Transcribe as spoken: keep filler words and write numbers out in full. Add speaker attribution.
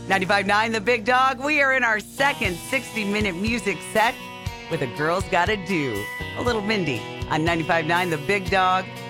Speaker 1: ninety-five point nine The Big Dog. We are in our second sixty-minute music set with A Girl's Gotta Do. A little Mindy on ninety-five point nine The Big Dog.